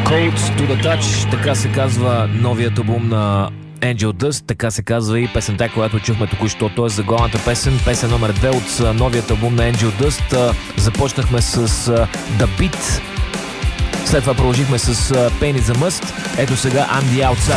Cold to the Touch, така се казва новият албум на Angel Dust, така се казва и песента, която чухме току-що. Т.е. заглавната песен номер 2 от новият албум на Angel Dust. Започнахме с The Beat, след това продължихме с Pain is a Must. Ето сега I'm the Outsider.